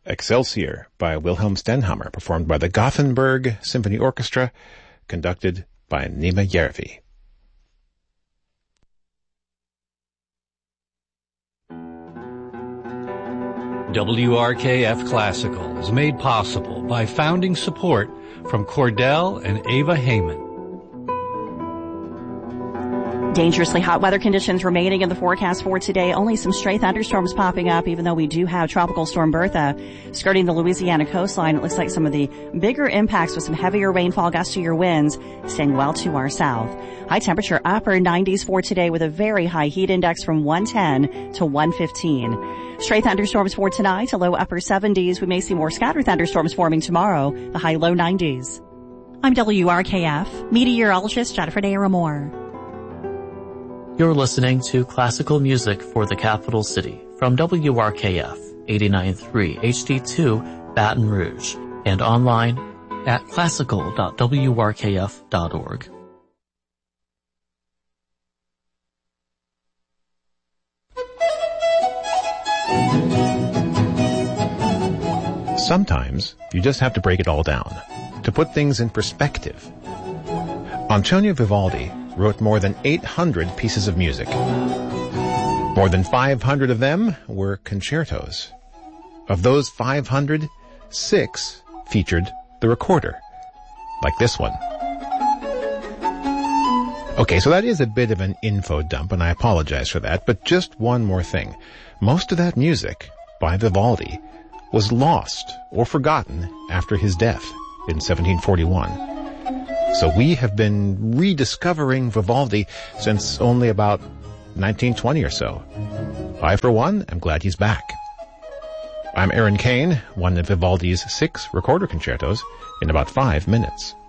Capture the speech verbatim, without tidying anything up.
Excelsior by Wilhelm Stenhammar, performed by the Gothenburg Symphony Orchestra, conducted by Nima Järvi. W R K F Classical is made possible by founding support from Cordell and Ava Heyman. Dangerously hot weather conditions remaining in the forecast for today. Only some stray thunderstorms popping up, even though we do have Tropical Storm Bertha skirting the Louisiana coastline. It looks like some of the bigger impacts with some heavier rainfall, gustier winds staying well to our south. High temperature upper nineties for today with a very high heat index from one ten to one fifteen. Stray thunderstorms for tonight, a low upper seventies. We may see more scattered thunderstorms forming tomorrow, the high low nineties. I'm W R K F meteorologist Jennifer Daramore. You're listening to classical music for the capital city from W R K F eighty-nine point three H D two Baton Rouge and online at classical dot w r k f dot org. Sometimes you just have to break it all down to put things in perspective. Antonio Vivaldi wrote more than eight hundred pieces of music. More than five hundred of them were concertos. Of those five hundred, six featured the recorder, like this one. Okay, so that is a bit of an info dump, and I apologize for that, but just one more thing. Most of that music by Vivaldi was lost or forgotten after his death in seventeen forty-one. So we have been rediscovering Vivaldi since only about nineteen twenty or so. I, for one, am glad he's back. I'm Aaron Kane, one of Vivaldi's six recorder concertos, in about five minutes.